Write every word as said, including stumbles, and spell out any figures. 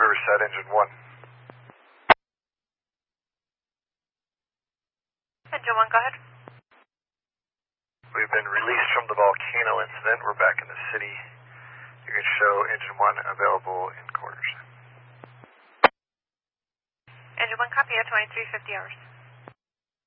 Riverside, engine one. Engine one, go ahead. We've been released from the volcano incident. We're back in the city. You can show engine one available in quarters. Engine one, copy at twenty-three fifty hours.